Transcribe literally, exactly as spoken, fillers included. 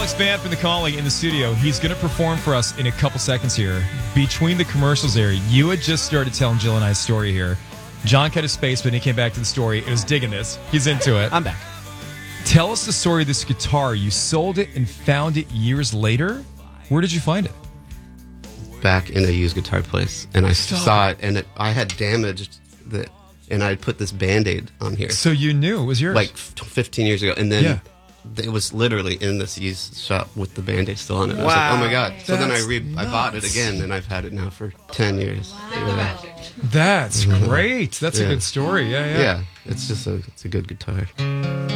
Alex Vamp in the calling in the studio. He's going to perform for us in a couple seconds here. Between the commercials there, you had just started telling Jill and I a story here. John cut his space, but he came back to the story. It was digging this. He's into it. I'm back. Tell us the story of this guitar. You sold it and found it years later. Where did you find it? Back in a used guitar place, and I Stop. saw it, and it, I had damaged the, and I put this Band-Aid on here. So you knew it was yours. Like fifteen years ago, and then Yeah. it was literally in this used shop with the Band-Aid still on it. I was Wow. like, oh my god! So then I That's re- I bought it nuts. again, and I've had it now for ten years. Yeah. That's great. That's a Yeah. good story. Yeah, yeah. Yeah, it's just a it's a good guitar.